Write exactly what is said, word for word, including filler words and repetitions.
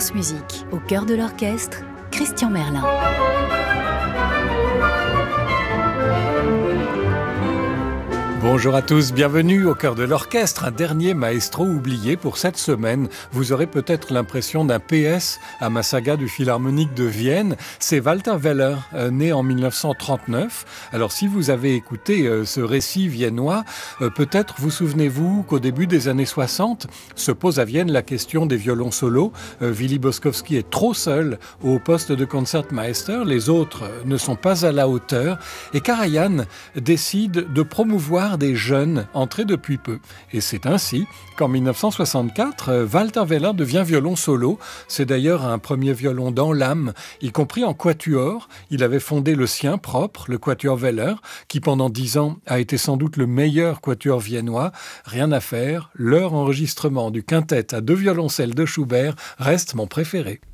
France Musique, au cœur de l'orchestre, Christian Merlin. Bonjour à tous, bienvenue au cœur de l'orchestre, un dernier maestro oublié pour cette semaine. Vous aurez peut-être l'impression d'un P S à ma saga du Philharmonique de Vienne. C'est Walter Weller, euh, né en mille neuf cent trente-neuf. Alors si vous avez écouté euh, ce récit viennois, euh, peut-être vous souvenez-vous qu'au début des années soixante, se pose à Vienne la question des violons solos. Euh, Willy Boskowski est trop seul au poste de Concertmeister, les autres euh, ne sont pas à la hauteur, et Karajan décide de promouvoir des jeunes entrés depuis peu. Et c'est ainsi qu'en mille neuf cent soixante-quatre, Walter Weller devient violon solo. C'est d'ailleurs un premier violon dans l'âme, y compris en quatuor. Il avait fondé le sien propre, le quatuor Weller, qui pendant dix ans a été sans doute le meilleur quatuor viennois. Rien à faire, leur enregistrement du quintet à deux violoncelles de Schubert reste mon préféré.